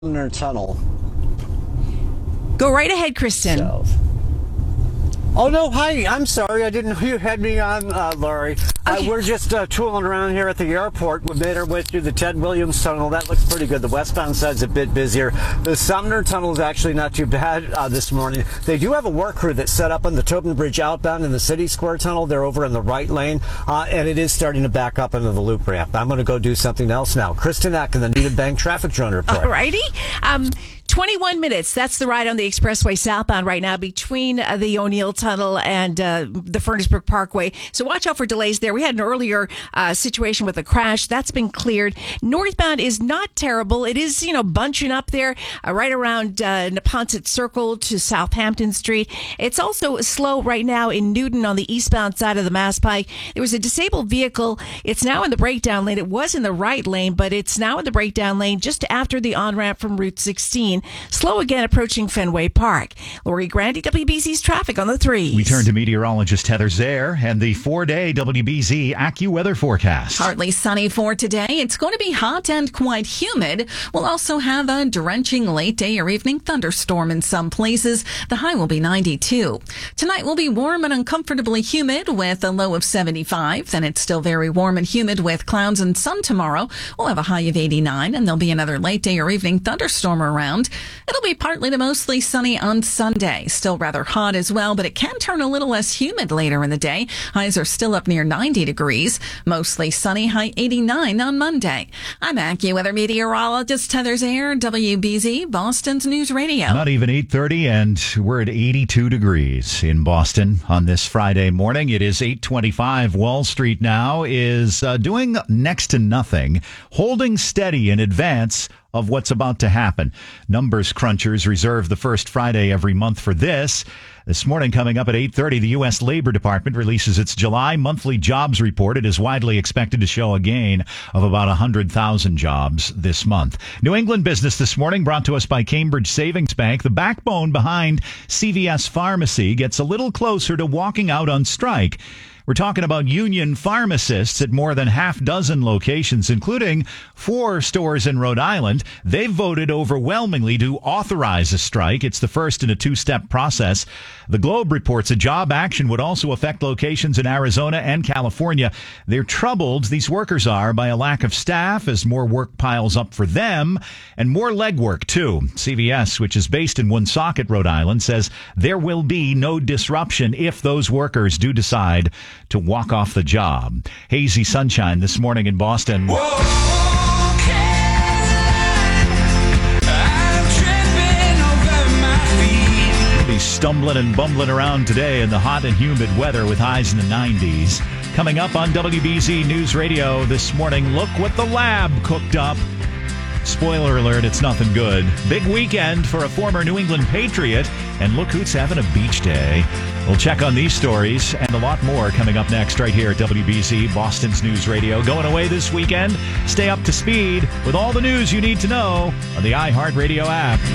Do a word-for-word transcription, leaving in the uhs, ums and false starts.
Sumner Tunnel. Go right ahead, Kristen. South. Oh, no, hi. I'm sorry. I didn't know you had me on, uh, Laurie. Okay. Uh, we're just uh, tooling around here at the airport. We made our way through the Ted Williams Tunnel. That looks pretty good. The westbound side's a bit busier. The Sumner Tunnel is actually not too bad uh, this morning. They do have a work crew that's set up on the Tobin Bridge outbound in the City Square Tunnel. They're over in the right lane, uh, and it is starting to back up into the loop ramp. I'm going to go do something else now. Kristen Eck and the Needham Bank Traffic Drone Report. All righty. Um, twenty-one minutes. That's the ride on the expressway southbound right now between uh, the O'Neill Tunnel and uh, the Furnace-Brook Parkway. So watch out for delays there. We had an earlier uh, situation with a crash. That's been cleared. Northbound is not terrible. It is, you know, bunching up there uh, right around uh, Neponset Circle to Southampton Street. It's also slow right now in Newton on the eastbound side of the Mass Pike. There was a disabled vehicle. It's now in the breakdown lane. It was in the right lane, but it's now in the breakdown lane just after the on-ramp from Route sixteen. Slow again approaching Fenway Park. Lori Grandi, W B Z's traffic on the threes. We turn to meteorologist Heather Zare and the four-day W B Z AccuWeather forecast. Partly sunny for today. It's going to be hot and quite humid. We'll also have a drenching late day or evening thunderstorm in some places. The high will be ninety-two. Tonight will be warm and uncomfortably humid with a low of seventy-five. Then it's still very warm and humid with clouds and sun tomorrow. We'll have a high of eighty-nine, and there'll be another late day or evening thunderstorm around. It'll be partly to mostly sunny on Sunday. Still rather hot as well, but it can turn a little less humid later in the day. Highs are still up near ninety degrees. Mostly sunny, high eighty-nine on Monday. I'm AccuWeather meteorologist Heather Zare, W B Z, Boston's News Radio. Not even eight thirty, and we're at eighty-two degrees in Boston on this Friday morning. It is eight twenty-five. Wall Street now is uh, doing next to nothing, holding steady in advance of what's about to happen. Numbers crunchers reserve the first Friday every month for this. This morning, coming up at eight thirty, the U S Labor Department releases its July monthly jobs report. It is widely expected to show a gain of about one hundred thousand jobs this month. New England Business this morning brought to us by Cambridge Savings Bank. The backbone behind C V S Pharmacy gets a little closer to walking out on strike. We're talking about union pharmacists at more than half dozen locations, including four stores in Rhode Island. They've voted overwhelmingly to authorize a strike. It's the first in a two-step process. The Globe reports a job action would also affect locations in Arizona and California. They're troubled, these workers are, by a lack of staff as more work piles up for them and more legwork, too. C V S, which is based in Woonsocket, Rhode Island, says there will be no disruption if those workers do decide to walk off the job. Hazy sunshine this morning in Boston. Be stumbling and bumbling around today in the hot and humid weather with highs in the nineties. Coming up on W B Z News Radio this morning, look what the lab cooked up. Spoiler alert, it's nothing good. Big weekend for a former New England Patriot, and look who's having a beach day. We'll check on these stories and a lot more coming up next right here at W B Z, Boston's News Radio. Going away this weekend? Stay up to speed with all the news you need to know on the iHeartRadio app.